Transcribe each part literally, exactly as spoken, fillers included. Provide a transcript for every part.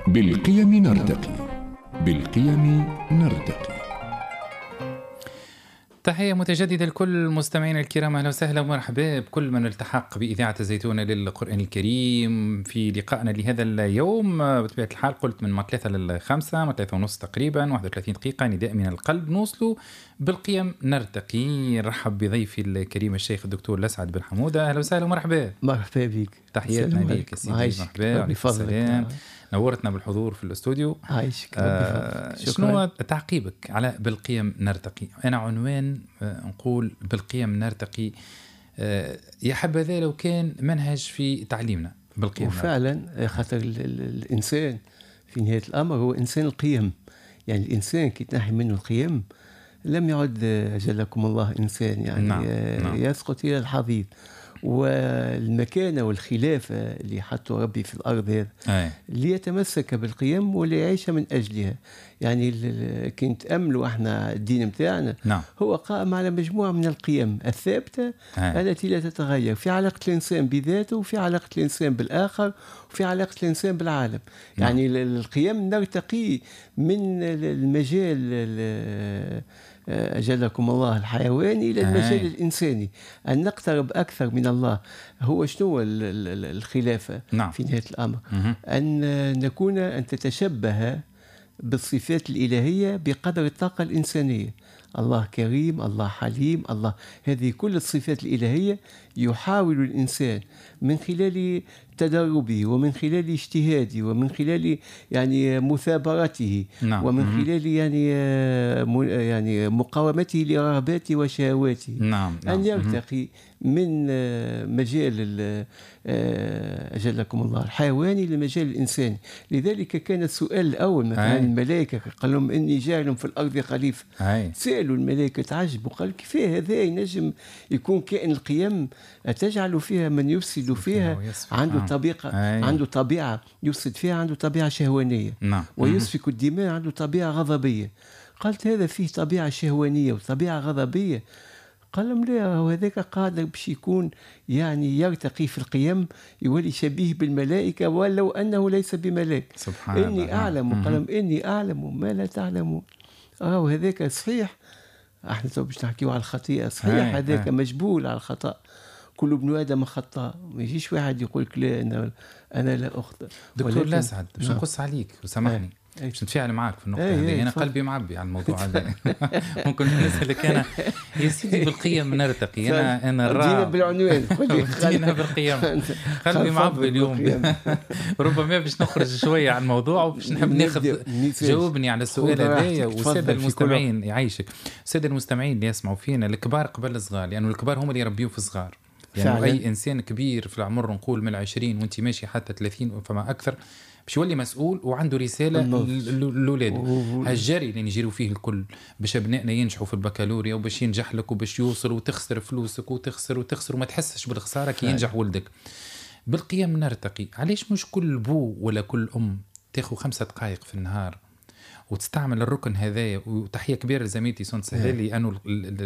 بالقيم نرتقي. بالقيم نرتقي. تحية متجددة لكل مستمعين الكرام، أهلا وسهلا ومرحبا بكل من التحق بإذاعة الزيتونة للقرآن الكريم في لقائنا لهذا اليوم. بطبيعة الحال قلت من ما ثلاثة للخمسة، ما ثلاثة ونص تقريبا، واحد وثلاثين دقيقة، نداء من القلب نوصلوا بالقيم نرتقي. نرحب بضيفي الكريم الشيخ الدكتور لسعد بن حمودة، أهلا وسهلا ومرحبا. مرحبا بك، تحياتنا ليك يا سيدي. مرحبا وعليكم السلام، نورتنا بالحضور في الاستوديو. عايشك آه شنو تعقيبك على بالقيم نرتقي؟ أنا عنوان آه نقول بالقيم نرتقي، آه يا حبذا لو كان منهج في تعليمنا بالقيم. وفعلا خاطر الإنسان في نهاية الأمر هو إنسان القيم، يعني الإنسان كي تنحي منه القيم لم يعد جلكم الله إنسان، يعني نعم. نعم. يسقط إلى الحضيض. والمكانة والخلافة اللي حطوا ربي في الأرض هذا ليتمسك بالقيم وليعيش من أجلها. يعني كنت أملوا احنا الدين متاعنا نعم. هو قائم على مجموعة من القيم الثابتة أي. التي لا تتغير في علاقة الإنسان بذاته، وفي علاقة الإنسان بالآخر، وفي علاقة الإنسان بالعالم. نعم. يعني القيم نرتقي من المجال أجلكم الله الحيواني إلى المجال آه. الإنساني، أن نقترب أكثر من الله. هو شنو الخلافة؟ نعم. في نهاية الأمر مه. أن نكون أن تتشبه بالصفات الإلهية بقدر الطاقة الإنسانية. الله كريم، الله حليم، الله، هذه كل الصفات الإلهية يحاول الإنسان من خلال تدربه ومن خلال اجتهاده ومن خلال يعني مثابرته نعم. ومن خلال يعني يعني مقاومته لرغباته وشهواته نعم. نعم. أن يرتقي من مجال أجلكم الله الحيواني لمجال الإنساني. لذلك كان السؤال الأول مثلا الملائكة قال لهم إني جاعل في الأرض خليفة، سألوا الملائكة تعجبوا، قال كيف هذا ينجم يكون كائن القيم تجعل فيها من يفسد فيها، عنده طبيعة عنده طبيعة يفسد فيها، عنده طبيعة شهوانية نعم. ويسفك الدماء، عنده طبيعة غضبية. قالت هذا فيه طبيعة شهوانية وطبيعة غضبية. قال لهم لا، وهذاك قادر باش يكون يعني يرتقي في القيم، يولي شبيه بالملائكة ولو أنه ليس بملاك. سبحان إني الله. أعلم، قال لهم إني أعلم ما لا تعلمون. آه وهذاك صحيح، احنا تو باش نحكيو على الخطيئة، صحيح هذاك مجبول على الخطأ، كل ابن آدم خطاء، ما يجيش واحد يقول لك لا أنا أنا لا أخطئ. دكتور لسعد باش نقص عليك وسامحني، باش نتفاعل معك في النقطة هذه. أنا قلبي معبي على الموضوع هذا. ممكن نسألك أنا يا سيدي بالقيم نرتقي، أنا أنا الراء بالعنوان دينا بالقيم، قلبي معبي اليوم. ربما باش نخرج شوية عن الموضوع وباش نحب ناخذ جاوبني على السؤال هذايا. والسادة المستمعين يعيشك، السادة المستمعين اللي يسمعوا فينا، الكبار قبل الصغار، لأنه يعني الكبار هم اللي يربيوا في الصغار. يعني فعلا. أي إنسان كبير في العمر نقول من العشرين وانت ماشي حتى ثلاثين فما أكثر باش يولي مسؤول وعنده رسالة للأولاد. هالجري اللي نجيروا فيه الكل باش أبنائنا ينجحوا في البكالوريا وباش ينجح لك وباش يوصل وتخسر فلوسك وتخسر وتخسر وما تحسش بالخسارة كي ينجح ولدك. بالقيم نرتقي. علاش مش كل بو ولا كل أم تاخذ خمسة دقائق في النهار وتستعمل الركن هذايا؟ وتحية كبيرة لزميلتي سون سهلي لأنه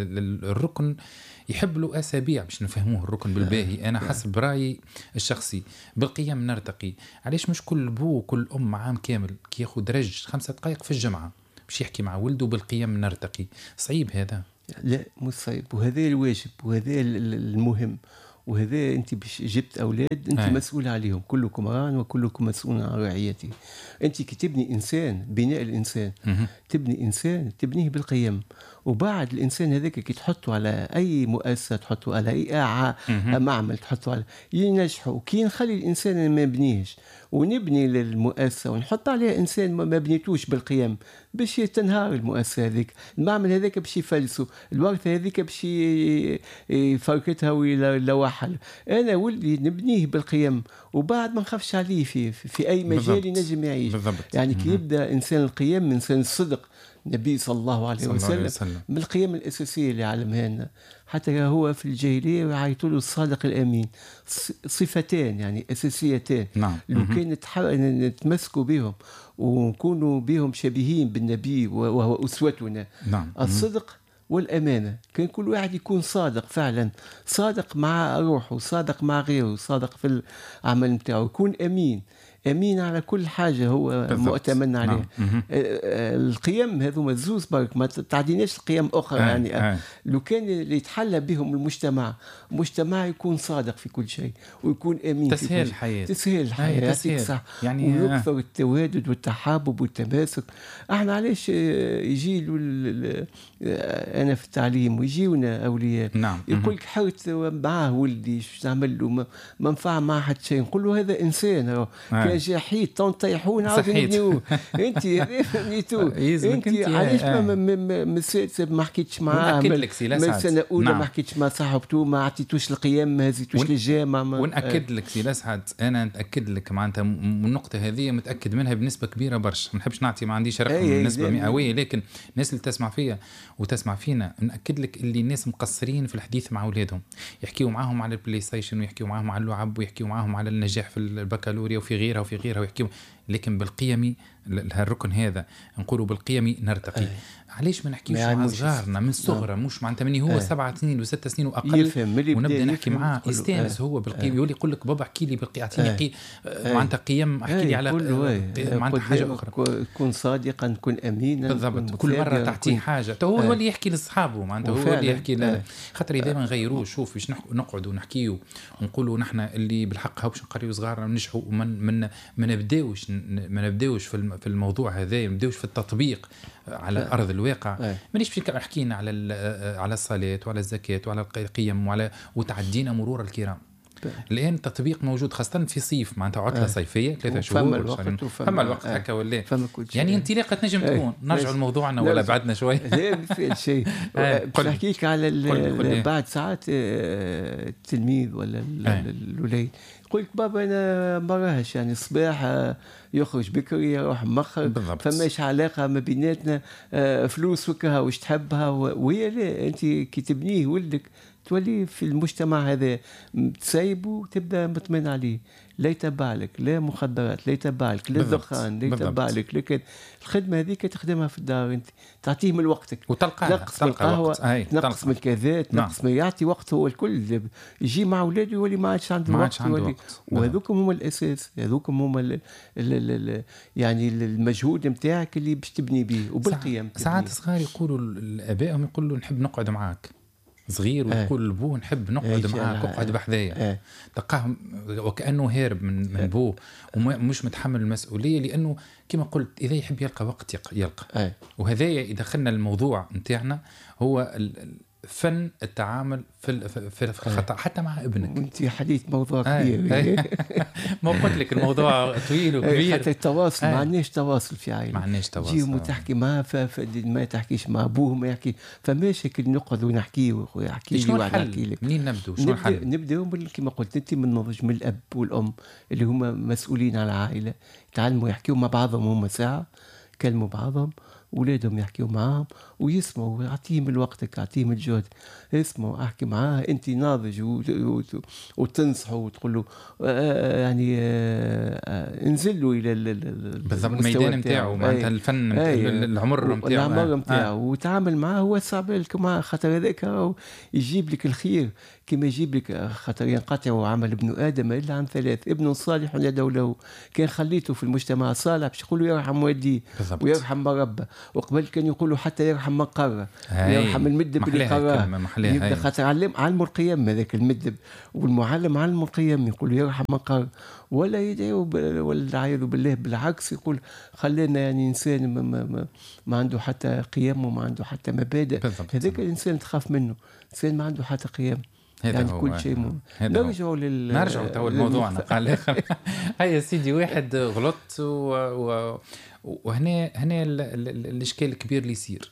الركن يحب له أسابيع باش نفهموه الركن بالباهي. أنا حسب رأيي الشخصي بالقيم نرتقي. علاش مش كل بو كل أم عام كامل كي ياخد رج خمسة دقائق في الجمعة باش يحكي مع ولده بالقيم نرتقي؟ صعيب هذا؟ لا مش صعيب، وهذا الواجب وهذا المهم، وهذا أنت باش جبت أولاد أنت هاي. مسؤول عليهم، كلكم راع وكلكم مسؤول عن رعيته. أنت كي تبني إنسان، بناء الإنسان م- تبني إنسان تبنيه بالقيم، وبعد الإنسان هذاك كي تحطه على أي مؤسسة، تحطه على أي أع... معمل، تحطه على ينجحه. وكي نخلي الإنسان ما بنيهش ونبني للمؤسسة ونحط عليها إنسان ما بنيتوش بالقيم، باش تنهار المؤسسة هذيك، المعمل هذاك باش يفلسوا، الورثة هذيك باش يفركتها ولا وحل. أنا ولدي نبنيه بالقيم وبعد ما نخافش عليه في, في أي مجال ينجم يعيش. بالضبط. يعني كي يبدأ إنسان القيم من إنسان الصدق، النبي صلى الله عليه وسلم, وسلم من القيم الأساسية اللي علمها لنا. حتى هو في الجاهلية يعيطوا له الصادق الأمين، صفتان يعني أساسيتان. نعم. لو كان نتمسكوا بهم ونكونوا بهم شبيهين بالنبي وهو أسوتنا. نعم. الصدق والأمانة، كان كل واحد يكون صادق فعلا، صادق مع روحه، صادق مع غيره، صادق في العمل متاعه، يكون أمين. امين على كل حاجه هو بالضبط. مؤتمن عليها. نعم. القيم هذوما الزوز برك ما تعديناش القيم اخرى. آه. يعني آه. لو كان اللي يتحلى بهم المجتمع مجتمع يكون صادق في كل شيء ويكون امين تسهيل في الحياه تسهيل الحياه. يعطيك صح. يعني ويكثر آه. التوادد والتحابب والتماسك. احنا علاش يجي انا في التعليم ويجيونا اولياء نعم. يقول لك حرت معاه ولدي شو نعمل له، ما نفع معه حتى شيء. نقول له هذا انسان آه. كان جا حيت طيحون عاود نبنيوه. انت بنيتو انت علاش ما ما حكيتش معاه من سنه اولى؟ ما حكيتش مع صاحبته، ما عطيتوش القيم، ما هزيتوش للجامعه. ونأكد لك سي الاسعد، انا نتاكد لك معناتها النقطه هذه متاكد منها بنسبه كبيره برشا. ما نحبش نعطي، ما عنديش رقم بالنسبه مئويه، لكن الناس اللي تسمع فيها وتسمع فينا نأكد لك اللي الناس مقصرين في الحديث مع اولادهم، يحكيوا معاهم على البلاي ستيشن ويحكيوا معاهم على اللعب ويحكيوا معاهم على النجاح في البكالوريا وفي غيرها وفي غيرها ويحكيوا، لكن بالقيم الركن هذا نقولوا بالقيم نرتقي. أي. علاش ما نحكيوش مع صغارنا من صغره؟ مش معناتها مني هو سبعة سنين وست سنين واقل ونبدا نحكي معاه يستانس هو بالقيم. يقول لي يقول لك بابا احكي لي بالقيم، اعطيني قي معناتها قيم، احكي لي على معناتها حاجه اخرى. كن صادقا، كن امينا بالضبط. كل مره تعطيه حاجه هو هو اللي يحكي لاصحابه، معناتها هو اللي يحكي ل... خاطر اذا ما نغيروه. شوف باش نقعدوا نحكيوا ونقولوا نحن اللي بالحق هاوش نقريوا صغارنا وننجحوا ومن من ما نبداوش ما نبداوش في الموضوع هذا، ما نبداوش في التطبيق على أه. ارض الواقع. أه. مانيش باش حكينا على على الصلاه وعلى الزكاه وعلى القيم وعلى وتعدينا مرور الكرام. الان التطبيق موجود خاصه في صيف، معناتها عطله أه. صيفيه ثلاثة شهور فما الوقت فما الوقت أه. هكا ولا يعني انطلاقه تنجم أه. تكون. نرجعوا لموضوعنا ولا بعدنا شوي؟ لا مثل شيء. نحكي لك على بعد ساعات التلميذ ولا الوليد يقول لك بابا انا ما راهش يعني الصباح يخرج بكري يروح مخر، فماش علاقه ما بيناتنا فلوس وكها واش تحبها وهي. لا انت كي تبنيه ولدك تولي في المجتمع هذا تسايبه تبدا مطمئن عليه، لا يتبع لك لا مخدرات، لا يتبع لك لا دخان، لا يتبع لك. لكن الخدمه هذيك تخدمها في الدار، انت تعطيه من وقتك وتلقى تنقص من القهوه، تنقص من كذا، تنقص من يعطي وقت. هو الكل يجي مع اولاده يولي ما عادش عنده وقت. وهذوكم هما الاساس، هذوكم هما ال ال ال يعني المجهود نتاعك اللي باش تبني به وبالقيم. ساعات صغار يقولوا لابائهم يقولوا نحب نقعد معاك صغير ويقول آه. لبوه نحب نقعد آه. معاك اقعد بحذايا. آه. تلقاه وكأنه هارب من من بوه ومش متحمل المسؤولية، لأنه كما قلت إذا يحب يلقى وقت يلقى. آه. وهذايا إذا دخلنا الموضوع نتاعنا هو فن التعامل في في الخطأ حتى مع ابنك. انت حديث موضوع كبير. آه. ما قلت لك الموضوع طويل وكبير. حتى التواصل آه. ما عندناش تواصل في عائلة، ما عندناش تواصل. جيهم وتحكي معاه ما تحكيش مع ابوه ما يحكي، فماشي كي نقعد ونحكي واخويا يحكي لي واحد يحكي لك. منين نبدأ؟ شنو الحل؟ نبداو كما قلت انت من النضج، من الاب والام اللي هما مسؤولين على العائلة، يتعلموا يحكيوا مع بعضهم هما ساعة، يكلموا بعضهم، أولادهم يحكيوا معاهم ويسمعوا، أعطيهم الوقت، أعطيهم الجهد، اسمعوا أحكي معاه أنت ناضج وتنصحوا وتقول له آه يعني آه انزلوا إلى الميدان نتاعو، معناتها الفن العمر نتاعو العمر نتاعو وتعامل معاه. هو صعب لك معاه خاطر هذاك يجيب لك الخير كما يجيب لك، خاطر ينقطع عمل ابن آدم إلا عن ثلاث: ابن صالح يدعو له. كان خليته في المجتمع صالح باش يقولوا يرحم والديه ويرحم مربى، وقبل كان يقولوا حتى يرحم من قرة، يرحم المدب اللي قراه، يبدا خاطر علم علموا القيم هذاك المدب والمعلم علموا القيم، يقولوا يرحم من قرة. ولا يدعو ولا عياذ بالله بالعكس يقول خلينا يعني انسان ما, ما, ما عنده حتى قيم وما عنده حتى مبادئ. هذاك الانسان تخاف منه، انسان ما عنده حتى قيم. يعني كل شيء مو نرجعوا لل نرجعوا تو الموضوعنا قال هيا سيدي واحد غلط و... و... وهنا هنا الاشكال الكبير اللي يصير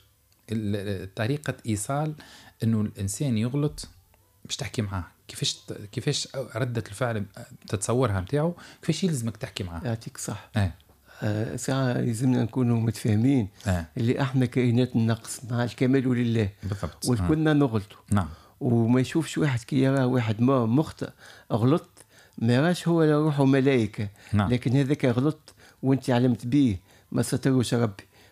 طريقه ايصال انه الانسان يغلط باش تحكي معاه كيفاش كيفاش رده الفعل تتصورها نتاعو، كيفاش يلزمك تحكي معاه. يعطيك صح. اه آه ساعة لازمنا نكونوا متفاهمين آه. اللي احنا كائنات النقص مع الكمال لله بالضبط، وكلنا آه. نغلطوا. نعم. وما يشوفش واحد كي يرى واحد ما مخطئ غلط ما يراش هو روحه ملائكة. نعم. لكن هذاك غلط وانت علمت به ما ستروش ربي،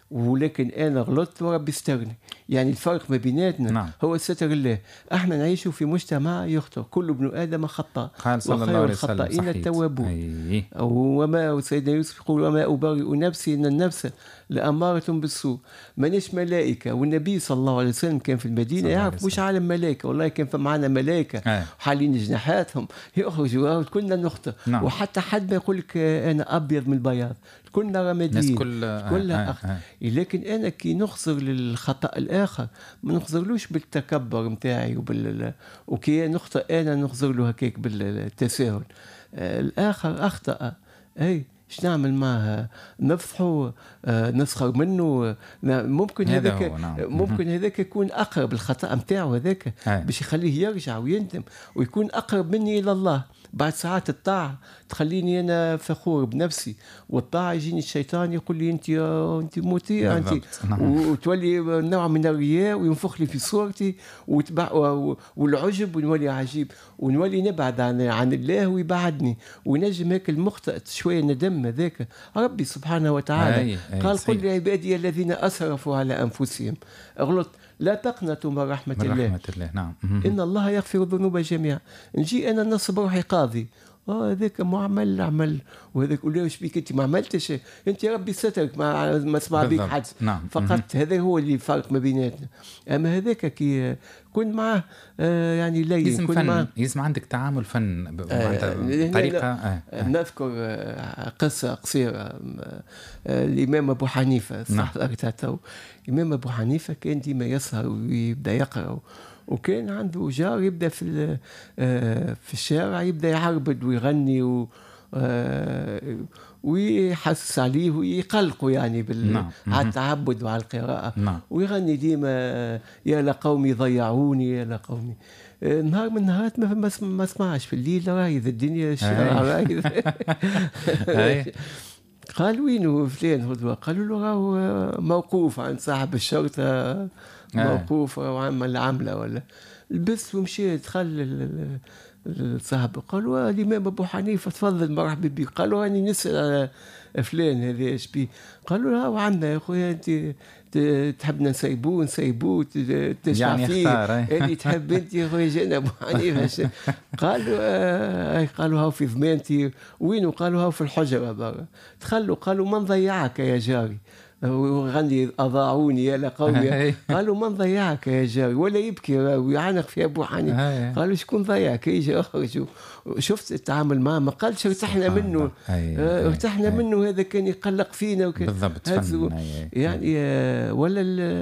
ولكن أنا غلطت وربي استرني. يعني الفرق ما بيناتنا نعم. هو ستر الله. احنا نعيش في مجتمع يخطئ، كل ابن آدم خطأ قال صلى الله عليه وسلم الخطائين التوابون. أي. وما سيدنا يوسف يقول وما أبرئ نفسي إن النفس لأمارة بالسوء. مانيش ملائكة. والنبي صلى الله عليه وسلم كان في المدينة يعرف مش عالم ملائكة، والله كان في معنا ملائكة آه. حالين جناحاتهم يخرجوا كلنا نخطئ. نعم. وحتى حد ما يقول لك أنا أبيض من البياض، كلنا رماديين كل كلها آه. أخطأ. آه. لكن أنا كي نخسر للخطأ الآخر ما نخسرلوش بالتكبر متاعي وبال وكي نخطئ أنا نخسر له هكاك بالتساهل. آه الآخر أخطأ، أي ايش نعمل معها؟ نفضحه، آه نسخر منه. ممكن هذاك نعم. ممكن هذاك يكون اقرب الخطا نتاعو هذاك باش يخليه يرجع ويندم ويكون اقرب مني الى الله. بعد ساعات الطاعه تخليني انا فخور بنفسي، والطاعه يجيني الشيطان يقول لي انت انت مطيع انت، وتولي نوع من الرياء وينفخ لي في صورتي وتبع والعجب ونولي عجيب ونولي نبعد عن عن الله ويبعدني ونجم هيك المخطئ شويه ندم هذاك. ربي سبحانه وتعالى أي أي قال قل لعبادي الذين اسرفوا على انفسهم اغلط لا تقنطوا من رحمة من الله. رحمة الله. نعم. إن الله يغفر الذنوب جميعا. نجي أنا نصب روحي قاضي، اه هذاك معمل عمل، وهذاك يقول له ايش بيك انت ما عملتش، انت يا ربي سترك ما ما سمع بيك حد. نعم. فقط هذا هو اللي فرق ما بيناتنا. اما هذاك كي كن معه آه يعني لين كن معه يسمع عندك تعامل فن آه طريقه. آه آه نذكر آه قصه قصيره. آه الامام ابو حنيفه صح ذكرتها. الامام ابو حنيفه كان ديما يسهر ويبدا يقرا، وكان عنده جار يبدا في في الشارع يبدا يعربد ويغني و ويحسس عليه ويقلقوا يعني بال نعم. على التعبد وعلى القراءة. نعم. ويغني ديما يا لقومي ضيعوني يا لقومي. نهار من نهارات ما ما سمعش في الليل رايد الدنيا الشارع رايد. قال وينه فلان هو؟ قالوا له راهو موقوف عند صاحب الشرطة، موقوف وعمل عملة ولا لبس ومشي دخل الصاحب. قالوا الإمام أبو حنيفة تفضل مرحبا بك. قالوا راني نسأل على فلان هذا ايش بيه؟ قالوا له هو عندنا يا خويا انت تحبنا نسيبوه نسيبوه تشفع يعني فيه اللي تحب انت يا خويا جانا ابو حنيفه. قالوا آه قالوا هاو في ضمانتي. وينه؟ قالوا هاو في الحجره برا. دخلوا قالوا من ضيعك يا جاري؟ وغني أضاعوني يا لقومي. قالوا من ضيعك يا جاري؟ ولا يبكي ويعانق في أبو حنيفة. قالوا شكون ضيعك؟ يجي أخرج. شفت التعامل معه ما قالش ارتحنا منه، ارتحنا منه هذا كان يقلق فينا وكان بالضبط. يعني ولا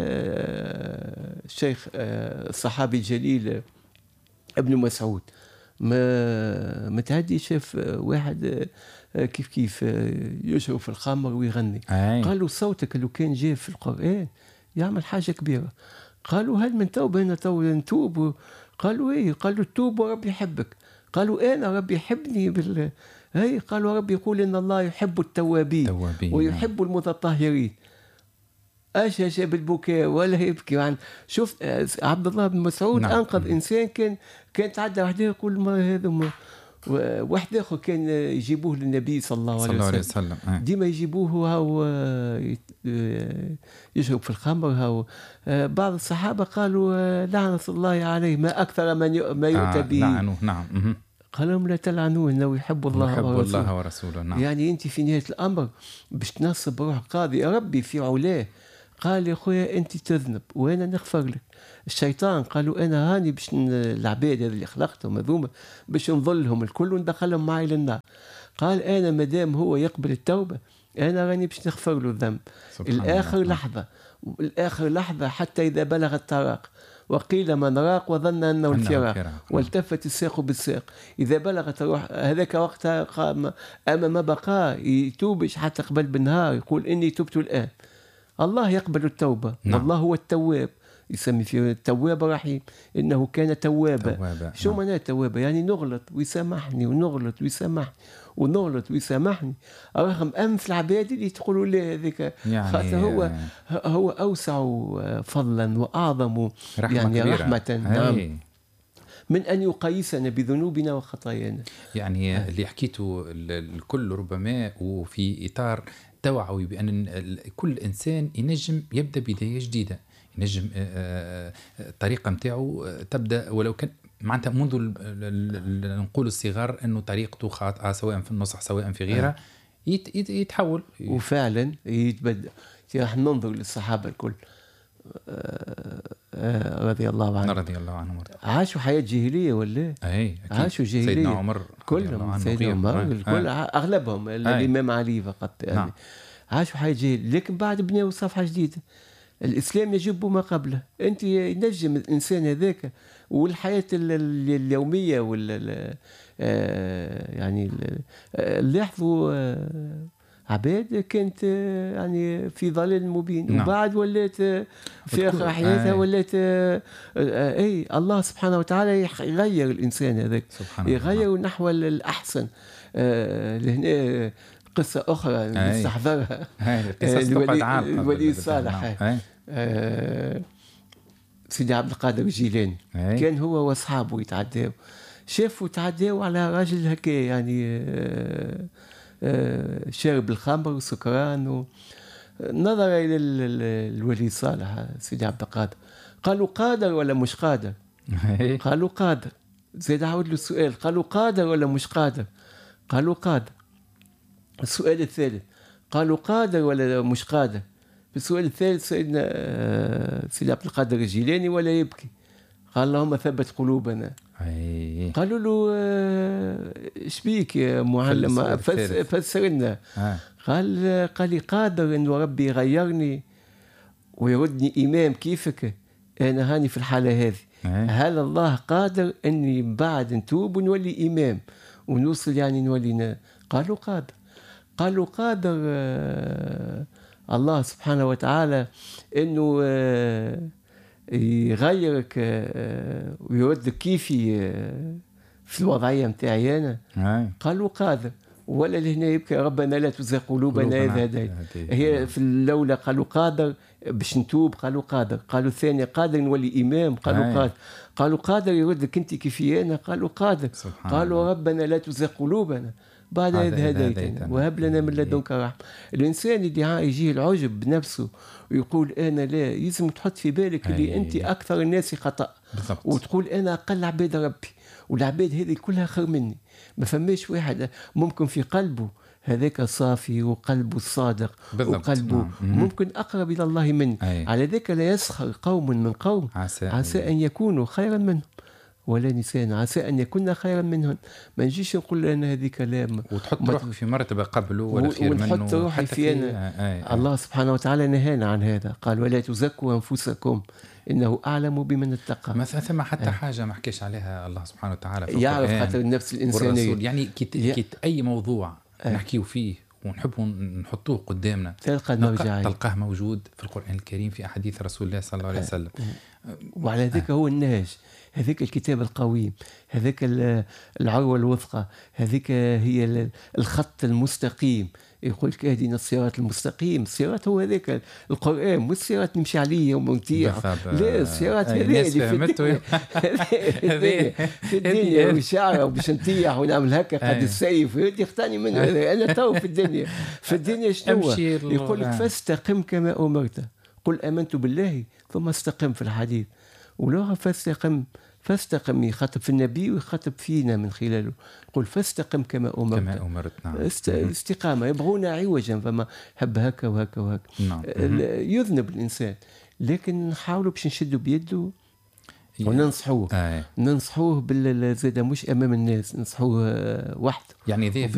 الشيخ الصحابي الجليل ابن مسعود ما متعدي شاف واحد كيف كيف يشرب في الخمر ويغني. قالوا صوتك لو كان جاء في القرآن يعمل حاجة كبيرة. قالوا هل من توبة؟ هنا توبة نتوب. قالوا ايه؟ قالوا توب وربي يحبك. قالوا انا ربي يحبني بال هي. قالوا ربي يقول ان الله يحب التوابين ويحب المتطهرين. اش بالبكاء ولا يبكي عن شفت عبد الله بن مسعود. نعم. انقذ انسان كان كان تعدى وحده يقول ما هذا واحد اخر كان يجيبوه للنبي صلى الله عليه وسلم, وسلم. ديما يجيبوه هاو يشرب في الخمر. هاو بعض الصحابه قالوا لعنه الله عليه ما اكثر ما يؤتى به. لعنوه. نعم. قال لهم لا تلعنوه انه يحب الله يحب ورسوله. الله ورسوله. نعم. يعني انت في نهايه الامر باش تنصب روح قاضي يا ربي في علاه. قال يا خويا انت تذنب وانا نغفر لك. الشيطان قالوا انا هاني باش العباد اللي خلقتهم هذوما باش نظلهم الكل وندخلهم معي للنار. قال انا مادام هو يقبل التوبه انا راني باش نغفر له الذنب الاخر الله. لحظه الاخر لحظه حتى اذا بلغ التراق وقيل من راق وظن انه الفراق والتفت الساق بالساق. اذا بلغت الروح هذاك وقتها قام اما ما بقى يتوبش حتى قبل بالنهار يقول اني تبت الان. الله يقبل التوبه. نعم. والله هو التواب يسمي فيه التواب الرحيم انه كان توابا. توابا. شو نعم. معناه توابا؟ يعني نغلط ويسامحني ونغلط ويسامحني ونغلط ويسامحني. رغم انف العباد اللي تقولوا لا هذيك يعني خاطر هو هو اوسع فضلا واعظم رحمة يعني كبيرة. رحمه. نعم. من أن يقيسنا بذنوبنا وخطايانا. يعني اللي حكيته الكل ربما وفي إطار التوعوي بأن كل إنسان ينجم يبدأ بداية جديدة، ينجم الطريقة متاعه تبدأ ولو كان معناتها منذ نقول الصغار أنه طريقته خاطئة سواء في النصح سواء في غيرها يت يتحول وفعلا يتبدأ. راح ننظر للصحابة الكل رضي الله عنهم رضي الله عنهم عاشوا حياة جاهلية ولا اي عاشوا جاهلية. سيدنا عمر كلهم سيدنا عمر الكل اغلبهم الامام علي فقط يعني نعم. عاشوا حياة جاهلية لكن بعد بنوا صفحة جديدة. الاسلام يجب ما قبله. انت ينجم الانسان هذاك والحياة اليومية وال يعني لاحظوا عباد كانت يعني في ضلال مبين نعم. وبعد ولات في آخر حياتها ولات اي الله سبحانه وتعالى يغير الانسان هذاك يغير نحو الاحسن. لهنا قصه اخرى نستحضرها الولي الصالح سيدي عبد القادر الجيلاني كان هو واصحابه يتعداو شافوا يتعداو على راجل هكا يعني شارب الخمر وسكران و... نظر إلى الولي صالح سيدي عبد القادر قالوا قادر ولا مش قادر؟ قالوا قادر. زيد عاود له السؤال قالوا قادر ولا مش قادر؟ قالوا قادر. السؤال الثالث قالوا قادر ولا مش قادر؟ السؤال الثالث سيدنا سيدي عبد القادر الجيلاني ولا يبكي قال اللهم ثبت قلوبنا. قالوا له ايش بيك يا معلم فسر لنا. قال قال لي قادر انه ربي يغيرني ويردني امام كيفك انا هاني في الحاله هذه. هل الله قادر اني بعد نتوب ونولي امام ونوصل يعني نولي؟ قالوا قادر. قالوا قادر الله سبحانه وتعالى انه يغيرك ويردك كيفي في الوضعية متاعي أنا. قالوا قادر. ولا لهنا يبكي ربنا لا تزغ قلوبنا إذ هديت. هي في الأولى قالوا قادر باش نتوب قالوا قادر. قالوا الثاني قادر نولي إمام قالوا قادر. قالوا قادر يردك أنت كيفي أنا قالوا قادر. قالوا ربنا لا تزغ قلوبنا بعد إذ هديتنا وهب لنا من لدنك رحمة. الإنسان اللي يجيه العجب بنفسه ويقول أنا لا يلزم تحط في بالك اللي أنت أكثر الناس خطأ وتقول أنا أقل عباد ربي والعباد هذه كلها خير مني. ما فماش واحد ممكن في قلبه هذاك صافي وقلبه صادق وقلبه نعم. ممكن أقرب إلى الله مني. على ذلك لا يسخر قوم من قوم عسى, عسى أن يكونوا خيرا منهم ولا نسان عسى أن يكون خيرا منهم. ما نجيش نقول أن هذه كلام وتحط روحك في مرتبة قبله ولا خير منه ونحط روحي في أنا. الله سبحانه وتعالى نهانا عن هذا قال ولا تزكوا أنفسكم إنه أعلم بمن اتقى. مثلا ثم حتى حاجة ما حكيش عليها الله سبحانه وتعالى في يعرف خاطر النفس الإنسانية يعني كت كت أي موضوع نحكيه فيه ونحب نحطوه قدامنا تلقى المرجعية تلقاه موجود في القرآن الكريم في أحاديث رسول الله صلى الله عليه وسلم. وعلى ذلك هو النهج هذيك الكتاب القويم هذيك العروة الوثقى هذيك هي الخط المستقيم. يقول لك اهدنا الصراط المستقيم. الصراط هو هذاك القرآن مش الصراط نمشي عليه ومنطيع لا الصراط هذا اللي في الدنيا في الدنيا وشعره وباش نطيح ونعمل هكا قد السيف يختاني منه. انا تو في الدنيا في الدنيا شنو يقول لك فاستقم كما أمرت قل آمنت بالله ثم استقم في الحديث ولو فاستقم فاستقم يخاطب في النبي ويخاطب فينا من خلاله قل فاستقم كما أمرت كما أمرت نعم. است... استقامة يبغون عوجا فما هب هكا وهكا وهكا نعم. يذنب الإنسان لكن نحاولوا باش نشدوا بيده وننصحوه آه. ننصحوه بالزيادة مش أمام الناس ننصحوه وحده يعني ذي